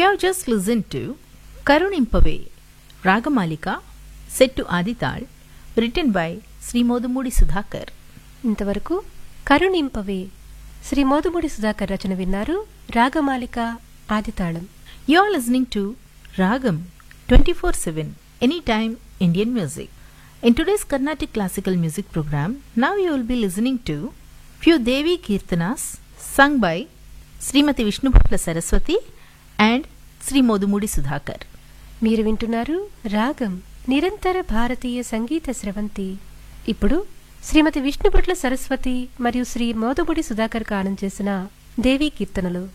You have just listened to Karunimpave, Ragamalika, set to Adital, written by Sri Modumudi Sudhakar. ఇంతవరకు కరుణింపవే శ్రీ మోదుముడి సుధాకర్ రచన విన్నారు. Ragamalika ఆదితాళం. You are listening to Ragam 24/7, anytime Indian music. In today's Carnatic classical music program, now you will be listening to few Devi Kirtanas sung by Srimati Vishnubhatla Saraswati and Sri Modumudi Sudhakar. మీరు వింటున్నారు రాగం నిరంతర భారతీయ సంగీత స్రవంతి. ఇప్పుడు శ్రీమతి విష్ణుభట్ల సరస్వతి మరియు శ్రీ మోదుముడి సుధాకర్ గానం చేసిన దేవీ కీర్తనలు.